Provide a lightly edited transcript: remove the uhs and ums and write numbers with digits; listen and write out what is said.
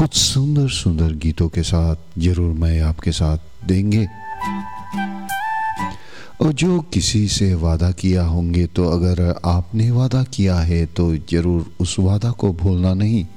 कुछ सुंदर सुंदर गीतों के साथ जरूर मैं आपके साथ देंगे। और जो किसी से वादा किया होंगे, तो अगर आपने वादा किया है तो ज़रूर उस वादा को भूलना नहीं।